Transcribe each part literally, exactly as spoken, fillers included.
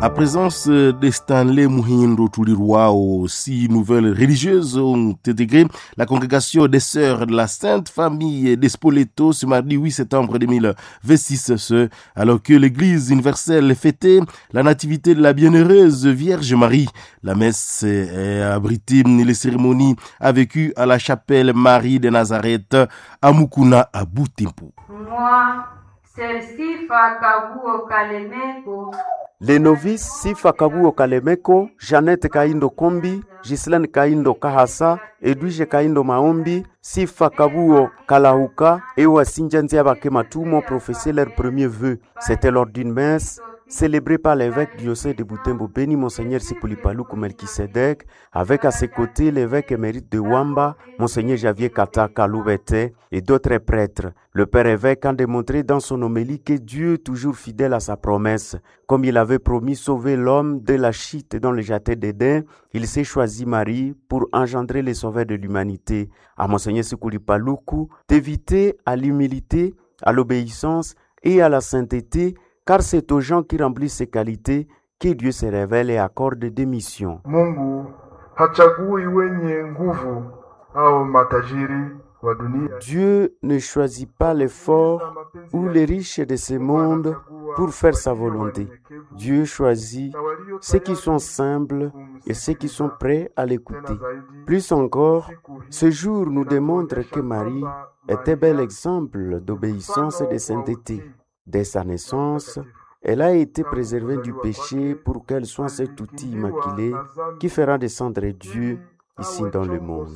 À présence de Stanley Muhindo Tuliruao, six nouvelles religieuses ont intégré la congrégation des Sœurs de la Sainte Famille d'Espoleto ce mardi huit septembre deux mille vingt-six, ce, alors que l'Église universelle fêtait la nativité de la bienheureuse Vierge Marie. La messe a abrité les cérémonies a vécu à la chapelle Marie de Nazareth à Mukuna à Butembo. Moi, c'est Sifa Kabuo Kalemeko. Les novices Sifa Kabuo Kalemeko, Jeannette Kaindo Kombi, Ghislaine Kaindo Kahasa, Edwige Kaindo Maombi, Sifa Kabuo Kalahuka et Wasinjanzia Bakematumo professaient leurs premiers vœux. C'était lors d'une messe célébrée par l'évêque diocèse de Butembo Béni, Monseigneur Sipolipaluku Melchisedek, avec à ses côtés l'évêque émérite de Wamba, Monseigneur Javier Kata Kaloubete et d'autres prêtres. Le père évêque a démontré dans son homélie que Dieu, toujours fidèle à sa promesse, comme il avait promis sauver l'homme de la chute dans le jardin d'Éden, il s'est choisi Marie pour engendrer les sauveurs de l'humanité. À Monseigneur Sipolipaluku d'éviter à l'humilité, à l'obéissance et à la sainteté, car c'est aux gens qui remplissent ces qualités que Dieu se révèle et accorde des missions. Mungu hachagui wenye nguvu au matajiri wa dunia. Dieu ne choisit pas les forts ou les riches de ce monde pour faire sa volonté. Dieu choisit ceux qui sont simples et ceux qui sont prêts à l'écouter. Plus encore, ce jour nous démontre que Marie est un bel exemple d'obéissance et de sainteté. Dès sa naissance, elle a été préservée du péché pour qu'elle soit cet outil immaculé qui fera descendre Dieu ici dans le monde.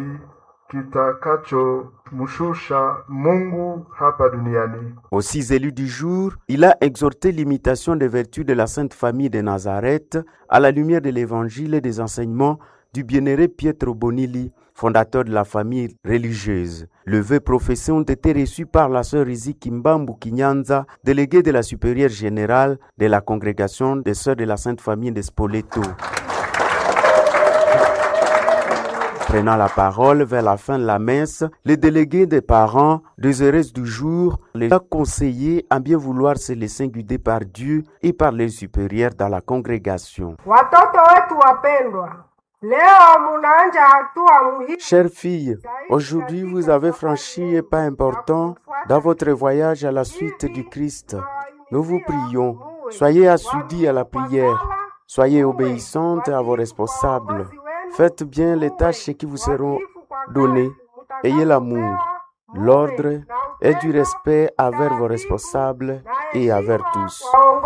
Aux six élus du jour, il a exhorté l'imitation des vertus de la Sainte Famille de Nazareth à la lumière de l'Évangile et des enseignements du bienheureux Pietro Bonilli, fondateur de la famille religieuse. Le vœu professé ont été reçus par la sœur Riziki Kimbambu Kinyanza, déléguée de la supérieure générale de la congrégation des sœurs de la Sainte Famille d'Espoleto. Prenant la parole vers la fin de la messe, les délégués des parents, des heureuses du jour, les a conseillés à bien vouloir se laisser guider par Dieu et par les supérieurs dans la congrégation. Chères filles, aujourd'hui vous avez franchi un pas important dans votre voyage à la suite du Christ. Nous vous prions, soyez assidus à la prière, soyez obéissantes à vos responsables, faites bien les tâches qui vous seront données, ayez l'amour, l'ordre et du respect envers vos responsables et envers tous.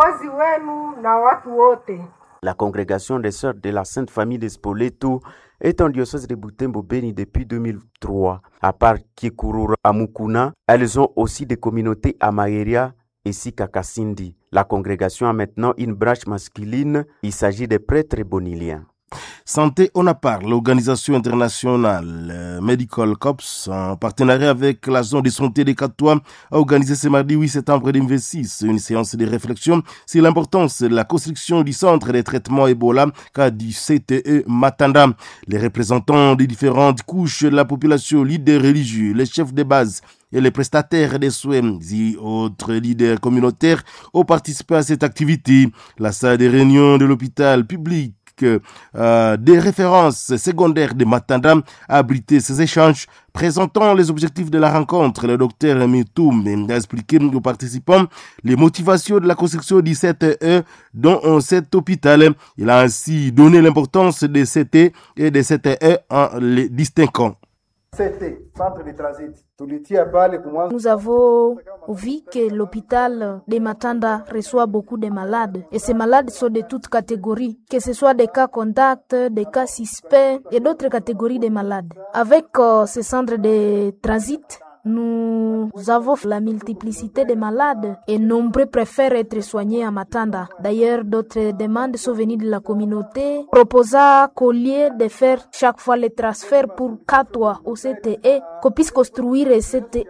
La congrégation des sœurs de la Sainte Famille d'Espoleto est en diocèse de Butembo Béni depuis deux mille trois. À part Kikurura à Mukuna, elles ont aussi des communautés à Maeria et Sikakasindi. La congrégation a maintenant une branche masculine, il s'agit des prêtres boniliens. Santé, on a parlé. L'organisation internationale euh, Medical Corps, en partenariat avec la zone de santé des Catois, a organisé ce mardi huit septembre deux mille vingt-six une séance de réflexion sur l'importance de la construction du centre de traitement Ebola, cas du C T E Matanda. Les représentants des différentes couches de la population, leaders religieux, les chefs de base et les prestataires des soins et autres leaders communautaires ont participé à cette activité. La salle de réunion de l'hôpital public Euh, des références secondaires de Matanda a abrité ces échanges présentant les objectifs de la rencontre. Le docteur Mitoum a expliqué aux participants les motivations de la construction du C T E dans cet hôpital. Il a ainsi donné l'importance des C T et des C T E en les distinguant. Centre de transit. Nous avons vu que l'hôpital de Matanda reçoit beaucoup de malades. Et ces malades sont de toutes catégories, que ce soit des cas contacts, des cas suspects et d'autres catégories de malades. Avec euh, ce centre de transit, nous avons la multiplicité de malades et nombreux préfèrent être soignés à Matanda. D'ailleurs, d'autres demandes sont venues de la communauté, proposant qu'au lieu de faire chaque fois les transferts pour Katwa au C T E, qu'on puisse construire un C T E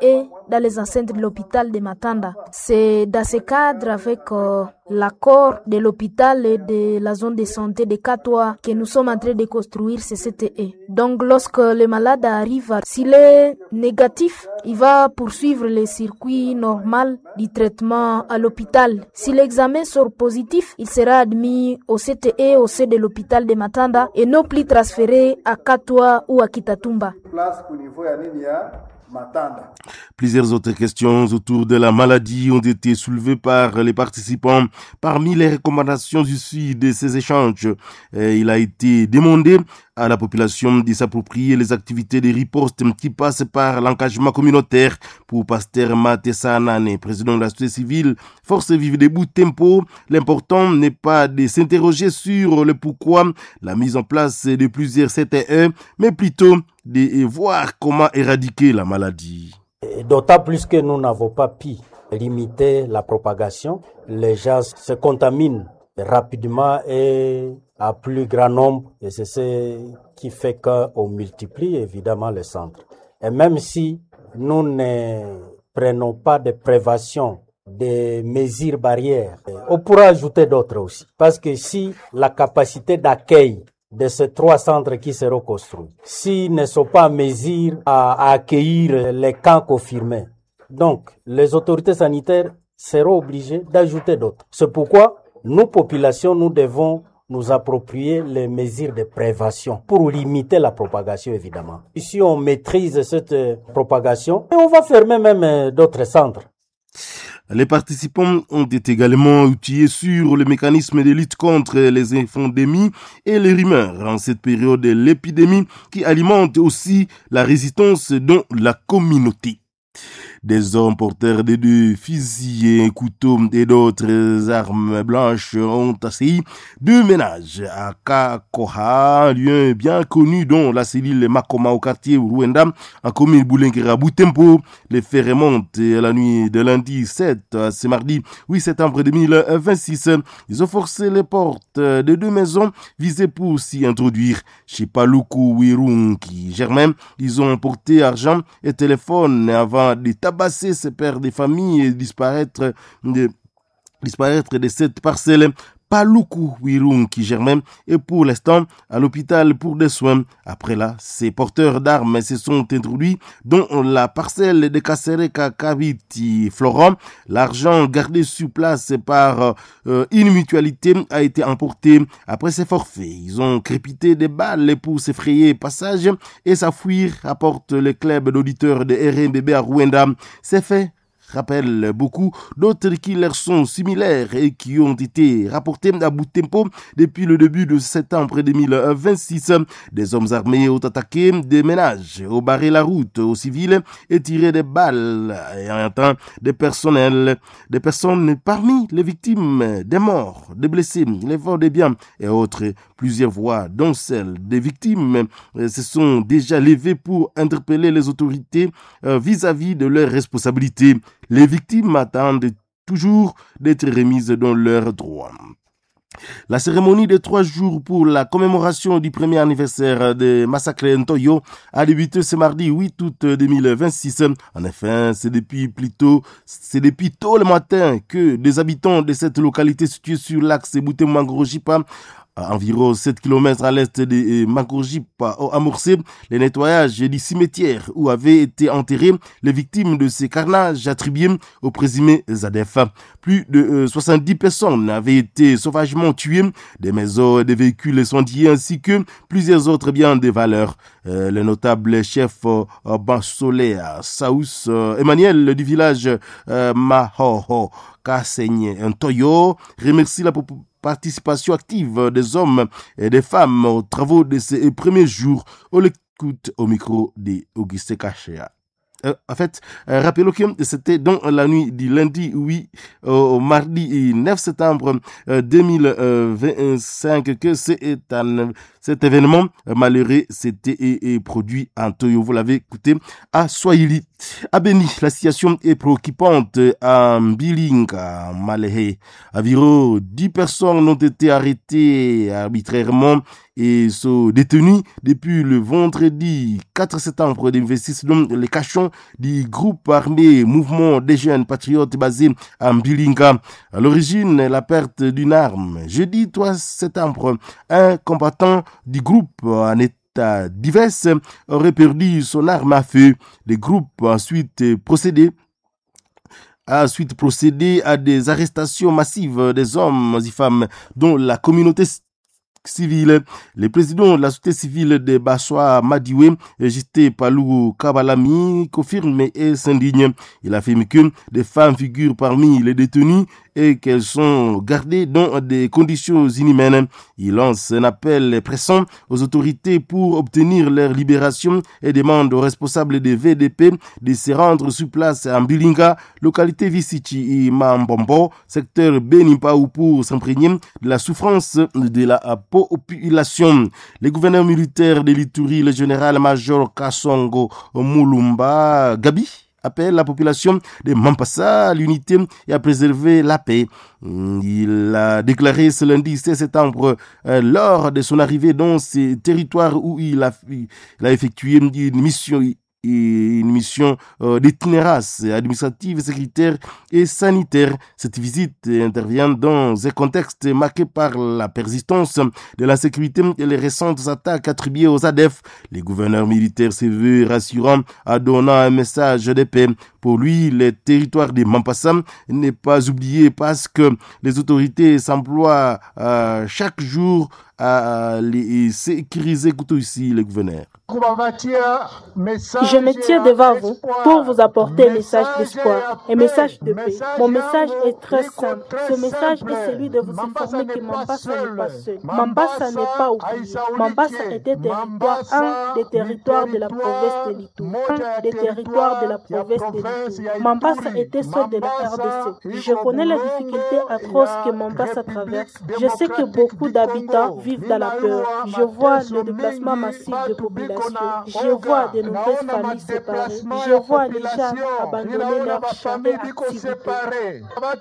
dans les enceintes de l'hôpital de Matanda. C'est dans ce cadre, avec euh, l'accord de l'hôpital et de la zone de santé de Katwa, que nous sommes en train de construire ce C T E. Donc lorsque le malade arrive, s'il est négatif, il va poursuivre le circuit normal du traitement à l'hôpital. Si l'examen sort positif, il sera admis au C T E au sein de l'hôpital de Matanda et non plus transféré à Katwa ou à Kitatumba. Plusieurs autres questions autour de la maladie ont été soulevées par les participants. Parmi les recommandations issues de ces échanges, il a été demandé à la population de s'approprier les activités de riposte qui passent par l'engagement communautaire. Pour Pasteur Matessa Nane, président de la société civile, Force Vive Debout Tempo, l'important n'est pas de s'interroger sur le pourquoi la mise en place de plusieurs C T E, mais plutôt de voir comment éradiquer la maladie. D'autant plus que nous n'avons pas pu limiter la propagation, les gens se contaminent rapidement et à plus grand nombre, et c'est ce qui fait qu'on multiplie évidemment les centres. Et même si nous ne prenons pas de prévention, des mesures barrières, on pourra ajouter d'autres aussi. Parce que si la capacité d'accueil de ces trois centres qui seront construits, s'ils ne sont pas en mesure à, à accueillir les cas confirmés, donc les autorités sanitaires seront obligées d'ajouter d'autres. C'est pourquoi nous, populations, nous devons nous approprier les mesures de prévention pour limiter la propagation, évidemment. Si on maîtrise cette propagation, on va fermer même d'autres centres. Les participants ont été également outillés sur le mécanisme de lutte contre les infodémies et les rumeurs en cette période de l'épidémie qui alimente aussi la résistance dans la communauté. Des hommes porteurs de deux fusils, couteaux et d'autres armes blanches ont assailli deux ménages à Kakoha, lieu bien connu dont la cellule Makoma au quartier Rwanda, en commune Boulenguera Boutempo. Les faits remontent à la nuit de lundi sept à ce mardi huit septembre deux mille vingt-six. Ils ont forcé les portes de deux maisons visées pour s'y introduire. Chez Paluku Wirunki Germain, ils ont porté argent et téléphone avant de tabasser ces pères de famille et disparaître de, disparaître de cette parcelle. Paluku Wirunki Germain est pour l'instant à l'hôpital pour des soins. Après là, ces porteurs d'armes se sont introduits dans la parcelle de Kasereka Kaviti Florent. L'argent gardé sur place par euh, une mutualité a été emporté après ces forfaits. Ils ont crépité des balles pour s'effrayer passage et s'enfuir, rapporte le club d'auditeurs de R M B B à Rwanda. C'est fait. Rappelle beaucoup d'autres qui leur sont similaires et qui ont été rapportés à bout de tempo depuis le début de septembre deux mille vingt-six. Des hommes armés ont attaqué des ménages, ont barré la route aux civils et tiré des balles et en temps des personnels, des personnes parmi les victimes, des morts, des blessés, les vols des biens et autres. Plusieurs voix, dont celle des victimes, se sont déjà levées pour interpeller les autorités vis-à-vis de leurs responsabilités. Les victimes attendent toujours d'être remises dans leurs droits. La cérémonie de trois jours pour la commémoration du premier anniversaire des massacres Ntoyo a débuté ce mardi huit août deux mille vingt-six. En effet, c'est depuis plutôt, c'est depuis tôt le matin que des habitants de cette localité située sur l'axe Boutemangorojipa, à environ sept kilomètres à l'est de Mangourjipa, ont amorcé le nettoyage du cimetière où avaient été enterrées les victimes de ces carnages attribués au présumé Zadef. Plus de euh, soixante-dix personnes avaient été sauvagement tuées, des maisons et des véhicules incendiés ainsi que plusieurs autres biens de valeur. Euh, le notable chef euh, Bansolea Saous euh, Emmanuel du village euh, Mahoho Kasenye Ntoyo remercie la population participation active des hommes et des femmes aux travaux de ces premiers jours. On l'écoute au micro d'Auguste Kachea. Euh, en fait, euh, rappelons que c'était dans la nuit du lundi huit au mardi neuf septembre deux mille vingt-cinq que c'est un, cet événement malheureux s'était produit en Toyo. Vous l'avez écouté à Swahili. À Beni, la situation est préoccupante à Mbilinga, Malehé. Environ dix personnes ont été arrêtées arbitrairement et sont détenus depuis le vendredi quatre septembre deux mille vingt-six dans les cachons du groupe armé Mouvement des Jeunes Patriotes basé à Mbilinga. À l'origine, la perte d'une arme. Jeudi trois septembre, un combattant du groupe en état d'ivresse aurait perdu son arme à feu. Le groupe a ensuite procédé a ensuite procédé à des arrestations massives des hommes et femmes dont la communauté civile. Le président de la société civile de Bassoa Madiwe, J T Palou Kabalami, confirme et s'indigne. Il affirme que des femmes figurent parmi les détenus et qu'elles sont gardées dans des conditions inhumaines. Il lance un appel pressant aux autorités pour obtenir leur libération et demande aux responsables des V D P de se rendre sur place à Mbilinga, localité Visichi et Mambombo, secteur Benimpaou, pour s'imprégner de la souffrance de la population. Le gouverneur militaire de l'Ituri, le général-major Kassongo Moulumba Gabi, appelle la population de Mampasa à l'unité et à préserver la paix. Il a déclaré ce lundi seize septembre euh, lors de son arrivée dans ces territoires où il a, il a effectué une mission une mission euh, d'itinérance administrative, sécuritaire et sanitaire. Cette visite intervient dans un contexte marqué par la persistance de l'insécurité et les récentes attaques attribuées aux A D F. Le gouverneur militaire se veut rassurant en donnant un message de paix. Pour lui, le territoire de Mampasa n'est pas oublié parce que les autorités s'emploient euh, chaque jour à les sécuriser. Écoutez ici le gouverneur. Je me tiens devant vous pour vous apporter un message d'espoir, un message de paix. Mon message est très simple. Ce message est celui de vous informer que Mambasa n'est pas seul. Mambasa n'est pas oublié. Mambasa était territoire, un des territoires de la province de l'Ituri, un des territoires de la province de l'Ituri. Mambasa était seul de la R D C. Je connais les difficultés atroces que Mambasa traverse. Je sais que beaucoup d'habitants vivent dans la peur. Je vois le déplacement massif de population. Je vois de nombreuses familles séparées. Je vois les gens abandonner leurs champs et activités.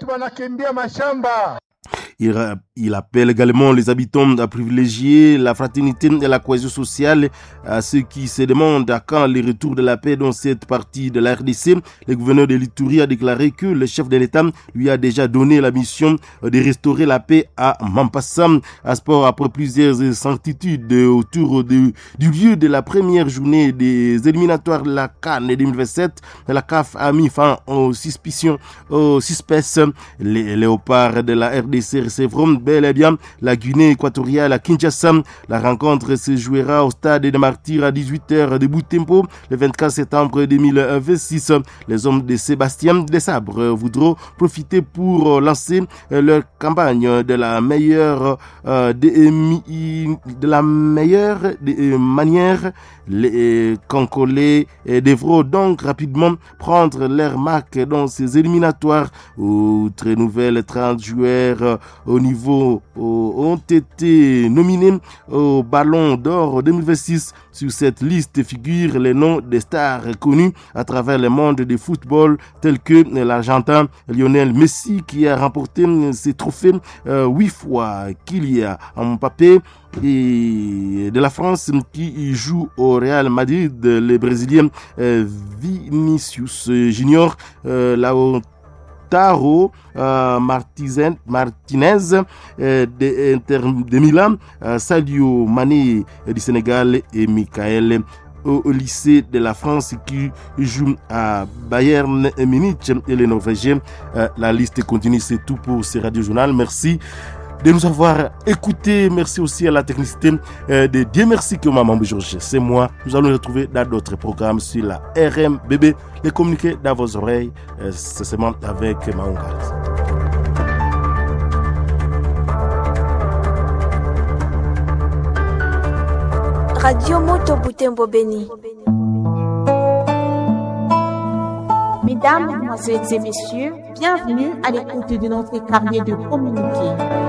Il, il appelle également les habitants à privilégier la fraternité et la cohésion sociale à ceux qui se demandent à quand le retour de la paix dans cette partie de la R D C. Le gouverneur de l'Ituri a déclaré que le chef de l'État lui a déjà donné la mission de restaurer la paix à Mampasa. À sport, après plusieurs incertitudes autour de, du lieu de la première journée des éliminatoires de la CAN deux mille vingt-sept, la C A F a mis fin aux suspicions, aux suspects. Les léopards de la R D C recevront bel et bien la Guinée équatoriale à Kinshasa. La rencontre se jouera au stade de Martyrs à dix-huit heures de Boutempo le vingt-quatre septembre deux mille vingt-six. Les hommes de Sébastien Desabre voudront profiter pour lancer leur campagne de la meilleure euh, de, de la meilleure des manières. Les Congolais devront donc rapidement prendre leur marque dans ces éliminatoires. Outre nouvelles trente joueurs au niveau ont été nominés au Ballon d'Or deux mille vingt-six. Sur cette liste figurent les noms des stars connus à travers le monde du football tels que l'Argentin Lionel Messi qui a remporté ses trophées euh, huit fois, Kylian Mbappé, et de la France qui joue au Real Madrid, le Brésilien euh, Vinicius Junior, euh, Lautaro euh, Martinez, Martinez euh, de, Inter, de Milan, euh, Sadio Mané du Sénégal et Michael au lycée de la France qui joue à Bayern Munich et les Norvégiens. Euh, la liste continue, c'est tout pour ce Radio Journal. Merci de nous avoir écoutés. Merci aussi à la technicité euh, de Dieu merci que maman Georges, c'est moi. Nous allons nous retrouver dans d'autres programmes sur la R M B B. Les communiquer dans vos oreilles, euh, c'est seulement avec Maongal. Radio Moto Butembo Beni. Mesdames, Mesdemoiselles et Messieurs, bienvenue à l'écoute de notre carnet de communiqué.